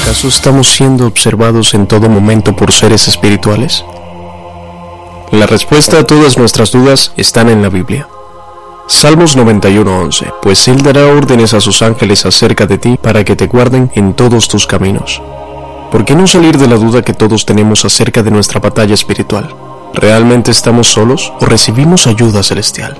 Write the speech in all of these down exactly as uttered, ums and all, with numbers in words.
¿Acaso estamos siendo observados en todo momento por seres espirituales? La respuesta a todas nuestras dudas están en la Biblia. Salmos noventa y uno, once. Pues Él dará órdenes a sus ángeles acerca de ti para que te guarden en todos tus caminos. ¿Por qué no salir de la duda que todos tenemos acerca de nuestra batalla espiritual? ¿Realmente estamos solos o recibimos ayuda celestial?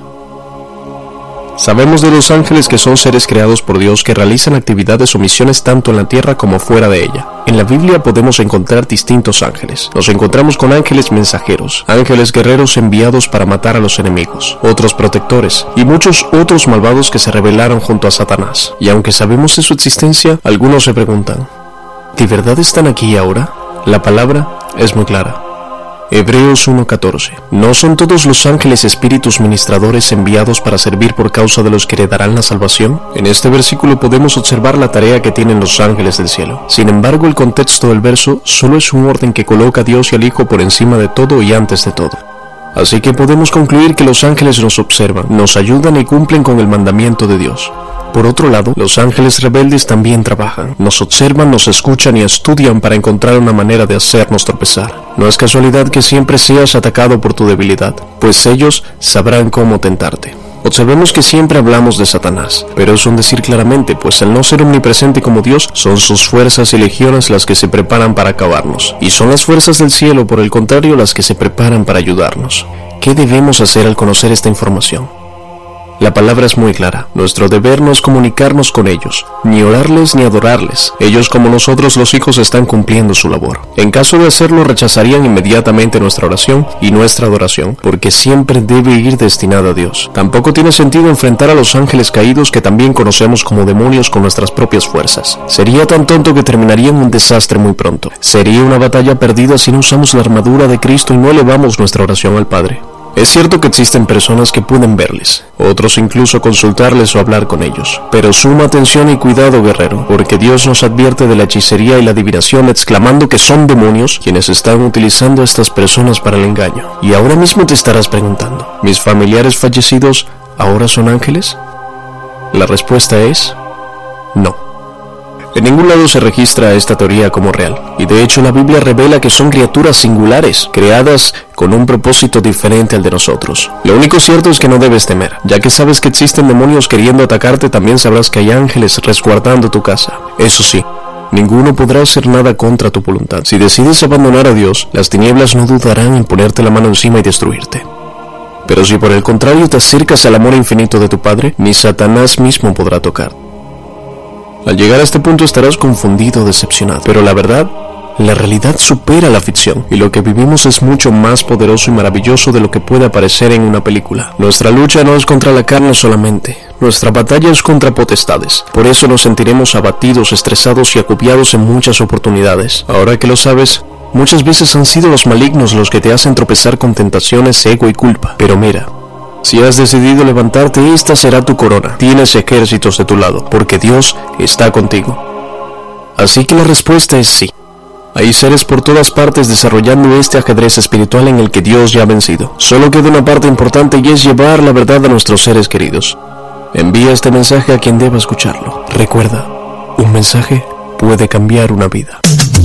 Sabemos de los ángeles que son seres creados por Dios que realizan actividades o misiones tanto en la tierra como fuera de ella. En la Biblia podemos encontrar distintos ángeles. Nos encontramos con ángeles mensajeros, ángeles guerreros enviados para matar a los enemigos, otros protectores y muchos otros malvados que se rebelaron junto a Satanás. Y aunque sabemos de su existencia, algunos se preguntan, ¿de verdad están aquí ahora? La palabra es muy clara. Hebreos uno, catorce. ¿No son todos los ángeles espíritus ministradores enviados para servir por causa de los que heredarán la salvación? En este versículo podemos observar la tarea que tienen los ángeles del cielo. Sin embargo, el contexto del verso solo es un orden que coloca a Dios y al Hijo por encima de todo y antes de todo. Así que podemos concluir que los ángeles nos observan, nos ayudan y cumplen con el mandamiento de Dios. Por otro lado, los ángeles rebeldes también trabajan, nos observan, nos escuchan y estudian para encontrar una manera de hacernos tropezar. No es casualidad que siempre seas atacado por tu debilidad, pues ellos sabrán cómo tentarte. Observemos que siempre hablamos de Satanás, pero es un decir claramente, pues al no ser omnipresente como Dios, son sus fuerzas y legiones las que se preparan para acabarnos, y son las fuerzas del cielo, por el contrario, las que se preparan para ayudarnos. ¿Qué debemos hacer al conocer esta información? La palabra es muy clara. Nuestro deber no es comunicarnos con ellos, ni orarles ni adorarles. Ellos, como nosotros los hijos, están cumpliendo su labor. En caso de hacerlo, rechazarían inmediatamente nuestra oración y nuestra adoración, porque siempre debe ir destinada a Dios. Tampoco tiene sentido enfrentar a los ángeles caídos que también conocemos como demonios con nuestras propias fuerzas. Sería tan tonto que terminaría en un desastre muy pronto. Sería una batalla perdida si no usamos la armadura de Cristo y no elevamos nuestra oración al Padre. Es cierto que existen personas que pueden verles, otros incluso consultarles o hablar con ellos. Pero suma atención y cuidado, guerrero, porque Dios nos advierte de la hechicería y la adivinación, exclamando que son demonios quienes están utilizando a estas personas para el engaño. Y ahora mismo te estarás preguntando, ¿mis familiares fallecidos ahora son ángeles? La respuesta es no. En ningún lado se registra esta teoría como real, y de hecho la Biblia revela que son criaturas singulares, creadas con un propósito diferente al de nosotros. Lo único cierto es que no debes temer, ya que sabes que existen demonios queriendo atacarte, también sabrás que hay ángeles resguardando tu casa. Eso sí, ninguno podrá hacer nada contra tu voluntad. Si decides abandonar a Dios, las tinieblas no dudarán en ponerte la mano encima y destruirte. Pero si por el contrario te acercas al amor infinito de tu Padre, ni Satanás mismo podrá tocar. Al llegar a este punto estarás confundido o decepcionado, pero la verdad, la realidad supera la ficción, y lo que vivimos es mucho más poderoso y maravilloso de lo que puede aparecer en una película. Nuestra lucha no es contra la carne solamente, nuestra batalla es contra potestades. Por eso nos sentiremos abatidos, estresados y agobiados en muchas oportunidades. Ahora que lo sabes, muchas veces han sido los malignos los que te hacen tropezar con tentaciones, ego y culpa. Pero mira, si has decidido levantarte, esta será tu corona. Tienes ejércitos de tu lado, porque Dios está contigo. Así que la respuesta es sí. Hay seres por todas partes desarrollando este ajedrez espiritual en el que Dios ya ha vencido. Solo queda una parte importante y es llevar la verdad a nuestros seres queridos. Envía este mensaje a quien deba escucharlo. Recuerda, un mensaje puede cambiar una vida.